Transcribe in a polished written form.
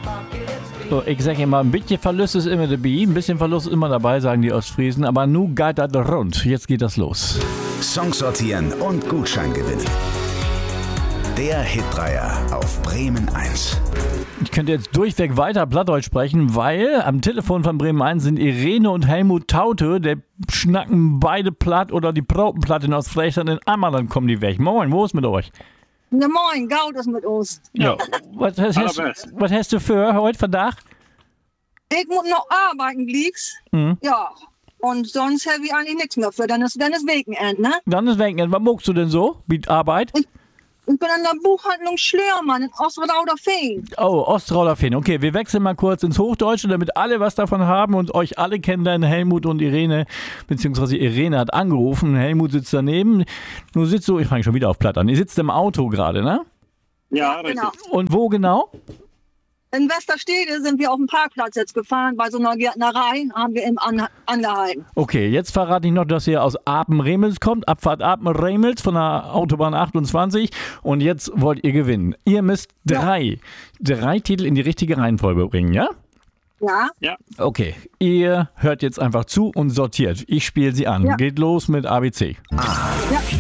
So, ich sage immer, ein bisschen Verlust ist immer dabei, ein bisschen Verlust ist immer dabei, sagen die Ostfriesen, aber nu geht das rund. Jetzt geht das los. Songs sortieren und Gutschein gewinnen. Der Hitdreier auf Bremen 1. Ich könnte jetzt durchweg weiter Plattdeutsch sprechen, weil am Telefon von Bremen 1 sind Irene und Helmut Taute, der schnacken beide platt oder die Brauten platt in Ostfriesland, in einmal dann kommen die weg. Moin, wo ist mit euch? Na moin, Gaut ist mit uns. Ja. Was hast du für heute Verdacht? Ich muss noch arbeiten, Gleeks. Ja. Und sonst habe ich eigentlich nichts mehr für. Dann ist Wochenend, ne? Dann ist Wochenend. Was magst du denn so mit Arbeit? Ich bin in der Buchhandlung Schlörmann in Ostrauderfehn. Oh, Ostrauderfehn. Okay, wir wechseln mal kurz ins Hochdeutsche, damit alle was davon haben und euch alle kennenlernen. Helmut und Irene, beziehungsweise Irene hat angerufen. Helmut sitzt daneben. Du sitzt so, ich fange schon wieder auf Platt an. Ihr sitzt im Auto gerade, ne? Ja, richtig. Genau. Und wo genau? In Westerstede sind wir auf dem Parkplatz jetzt gefahren. Bei so einer Gärtnerei haben wir eben angehalten. Okay, jetzt verrate ich noch, dass ihr aus Apen-Remels kommt. Abfahrt Apen-Remels von der Autobahn 28. Und jetzt wollt ihr gewinnen. Ihr müsst drei Titel in die richtige Reihenfolge bringen, ja? Ja. Ja. Okay, ihr hört jetzt einfach zu und sortiert. Ich spiele sie an. Ja. Geht los mit ABC. Ja.